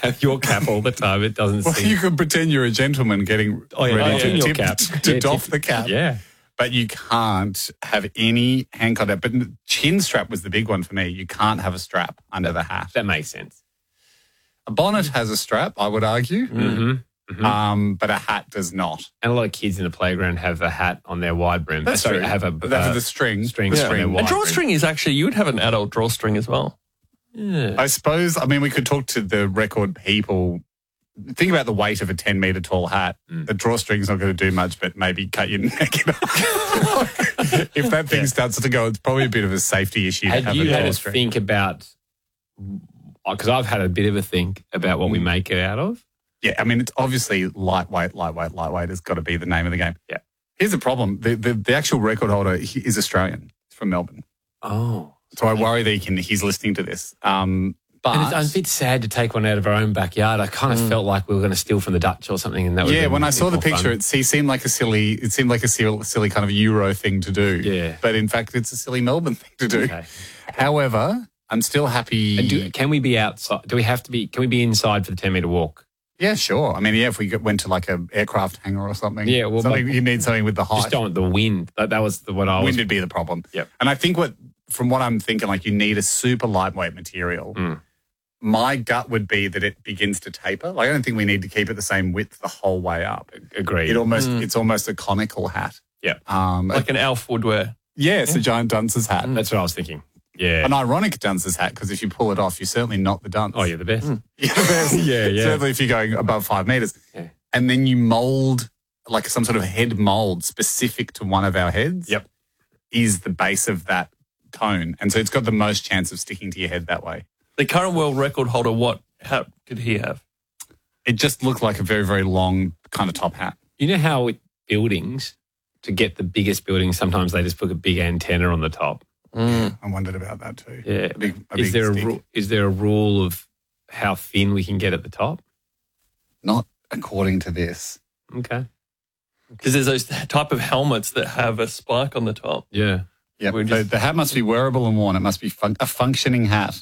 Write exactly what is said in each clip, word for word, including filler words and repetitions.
have your cap all the time. It doesn't well, seem... you could pretend you're a gentleman getting oh, yeah, ready oh, to, yeah. tip, Cap. to yeah, doff tip. the cap. Yeah. But you can't have any hand contact. But chin strap was the big one for me. You can't have a strap under the hat. That makes sense. A bonnet has a strap, I would argue, Mm-hmm. Mm-hmm. Um, but a hat does not. And a lot of kids in the playground have a hat on their wide brim. That's Sorry, true. have a They have uh, the string. string. The on their string. wide A drawstring is actually, you would have an adult drawstring as well. Yeah. I suppose, I mean, we could talk to the record people. Think about the weight of a ten metre tall hat. Mm. The drawstring's not going to do much, but maybe cut your neck off. If that thing Yeah. starts to go, it's probably a bit of a safety issue to Had have you a had to drawstring. think about, because I've had a bit of a think about what we Mm. make it out of. Yeah, I mean, it's obviously lightweight, lightweight, lightweight has got to be the name of the game. Yeah. Here's the problem. The, the, the actual record holder he is Australian. He's from Melbourne. Oh. So I worry that he can, he's listening to this. Um, but And it's, I'm a bit sad to take one out of our own backyard. I kind of Mm. felt like we were going to steal from the Dutch or something. And that would yeah, have been when a I bit saw the more picture, fun. it he seemed like a silly, it seemed like a silly, silly kind of Euro thing to do. Yeah. But in fact, it's a silly Melbourne thing to do. Okay. However, I'm still happy. And do, can we be outside? Do we have to be? Can we be inside for the ten metre walk? Yeah, sure. I mean, yeah, if we went to like a aircraft hangar or something. Yeah, well, something, my- you need something with the height. Just don't want the wind. That, that was the, what I was. Wind would be the problem. Yep. And I think what, from what I'm thinking, like you need a super lightweight material. Mm. My gut would be that it begins to taper. Like I don't think we need to keep it the same width the whole way up. Agreed. It almost, Mm. it's almost a conical hat. Yeah. Um, Like an Alf woodwear. yeah, it's a giant dunce's hat. That's what I was thinking. Yeah. An ironic dunce's hat because if you pull it off, you're certainly not the dunce. Oh, you're the best. You're the best. Yeah, yeah. Certainly if you're going above five metres. Yeah. And then you mould, like some sort of head mould specific to one of our heads. Yep. Is the base of that cone. And so it's got the most chance of sticking to your head that way. The current world record holder, what hat did he have? It just looked like a very, very long kind of top hat. You know how with buildings, to get the biggest buildings, sometimes they just put a big antenna on the top. Mm. I wondered about that too. Yeah. A big, a Is big there a stick. ru- is there a rule of how thin we can get at the top? Not according to this. Okay. Because there's those type of helmets that have a spike on the top. Yeah. Yeah, We're the, just- the hat must be wearable and worn. It must be fun- a functioning hat.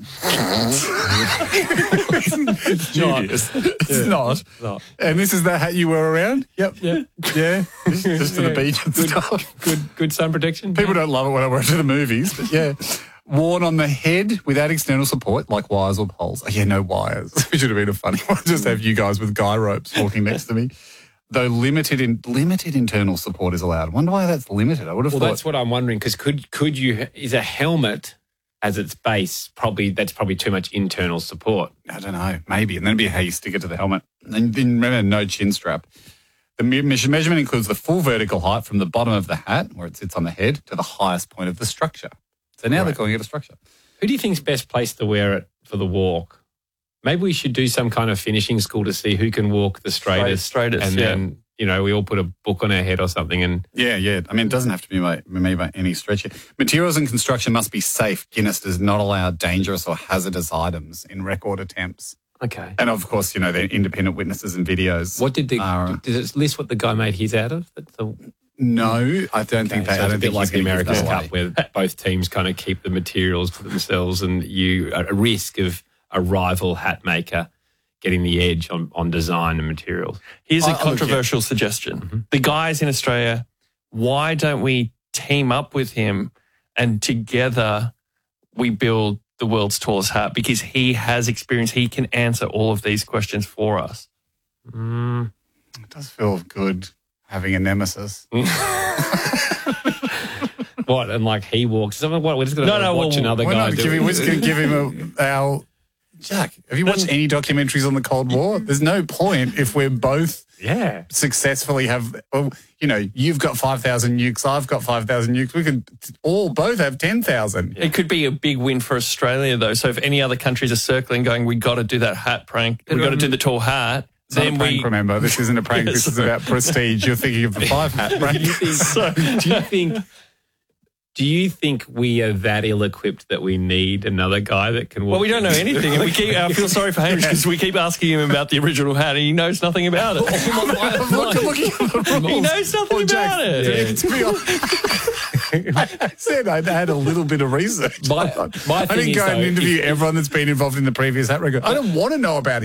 it's Genius. It's not. No. And this is the hat you wear around? Yep. Yeah. Yeah. Just, just to the Yeah. beach and Good, stuff. good, good sun protection. People don't love it when I wear it to the movies, but yeah. Worn on the head without external support, like wires or poles. Oh, yeah, no wires. It should have been a funny one. Just have you guys with guy ropes walking next to me. Though limited in limited internal support is allowed. Wonder why that's limited. I would have Well, thought. that's what I'm wondering, because could could you is a helmet as its base probably that's probably too much internal support. I don't know, maybe. And then it'd be how you stick it to the helmet. And then remember, no chin strap. The me- measurement includes the full vertical height from the bottom of the hat, where it sits on the head, to the highest point of the structure. So now they're Right. calling it a structure. Who do you think's best placed to wear it for the walk? Maybe we should do some kind of finishing school to see who can walk the straightest, straightest, and yeah. then you know we all put a book on our head or something, and Yeah, yeah. I mean, it doesn't have to be by, made by any stretch. Materials and construction must be safe. Guinness does not allow dangerous or hazardous items in record attempts. okay. And of course, you know, they're independent witnesses and videos. What did the are- does it list what the guy made his out of? That's the, No, I don't think okay, they. so I it's don't a bit think like he's the gonna give America's that Cup, away. where both teams kind of keep the materials for themselves, and you at a risk of a rival hat maker getting the edge on, on design and materials. Here's I- a I look, controversial suggestion. Mm-hmm. The guys in Australia, why don't we team up with him and together we build the world's tallest hat? Because he has experience. He can answer all of these questions for us. Mm. It does feel good having a nemesis. What, and like he walks? So what, we're just going to No, no, watch well, another We're guy not do giving, it. we're just going to give him a, our... Jack, have you watched any documentaries on the Cold War? There's no point if we're both Yeah. successfully have... Well, you know, you've got five thousand nukes, I've got five thousand nukes. We could all both have ten thousand. It could be a big win for Australia, though. So if any other countries are circling, going, we got to do that hat prank, we got to do the tall hat. It's not then a prank, we remember. This isn't a prank. Yeah, This is sorry. about prestige. You're thinking of the five hat prank. Do you think? do you think? Do you think we are that ill-equipped that we need another guy that can walk? Well, we don't know anything, and we keep. I feel sorry for Hamish because we keep asking him about the original hat, and he knows nothing about it. Look, look at the rules. He knows nothing Well, Jack, about it. to- to be honest, I said I had a little bit of research. My- my I thing didn't is, go and though, interview if- everyone that's been involved in the previous hat record. I don't want to know about it.